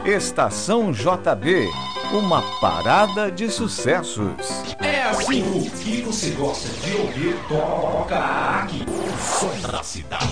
Estação JB, uma parada de sucessos. É assim, o que você gosta de ouvir, toca aqui. O som da cidade.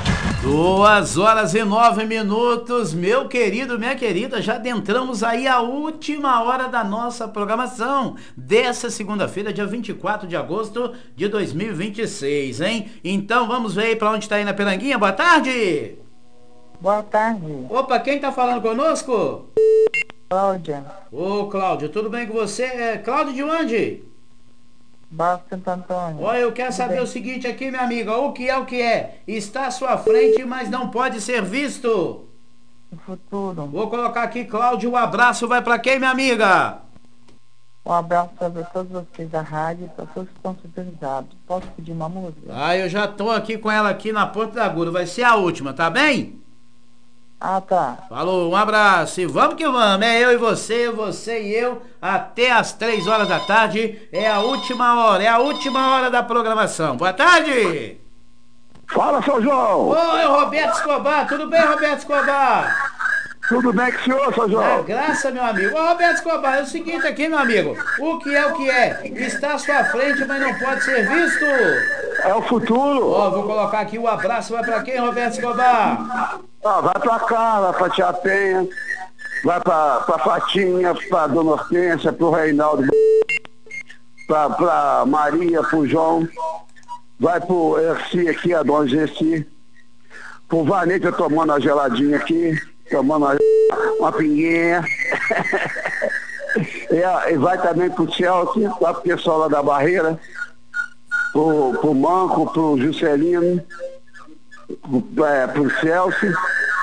2h09, meu querido, minha querida, já adentramos aí a última hora da nossa programação dessa segunda-feira, dia 24 de agosto de 2026, hein? Então vamos ver aí pra onde tá aí na Peranguinha. Boa tarde! Boa tarde. Opa, quem tá falando conosco? Cláudia. Ô, Cláudio, tudo bem com você? Cláudio de onde? Baixo Santo Antônio. Olha, eu quero saber o seguinte aqui, minha amiga, o que é? Está à sua frente, mas não pode ser visto. O futuro. Vou colocar aqui, Cláudio, um abraço vai pra quem, minha amiga? Um abraço para todos vocês da rádio, para todos que estão sintonizados. Posso pedir uma música? Ah, eu já tô aqui com ela aqui na Ponta da Agulha, vai ser a última, tá bem? Ah, tá. Falou, um abraço e vamos que vamos, é eu e você e eu, até as 3 horas da tarde, é a última hora da programação. Boa tarde! Fala, seu João! Oi, Roberto Escobar, tudo bem, Roberto Escobar? Tudo bem com o senhor, seu João? Graça, meu amigo. Ô, Roberto Escobar, é o seguinte aqui, meu amigo, o que é? Está à sua frente, mas não pode ser visto. É o futuro. Ó, vou colocar aqui o abraço, vai pra quem, Roberto Escobar? Ah, vai pra Carla, pra Tia Penha, vai pra Fatinha, pra Dona Hortência, pro Reinaldo, pra Maria, pro João, vai pro Erci aqui, a Dona Gessi, pro Vaneta tomando a geladinha aqui, tomando uma pinguinha. E vai também pro Chelsea, vai pro pessoal lá da Barreira, pro Manco, pro Juscelino, pro Celso,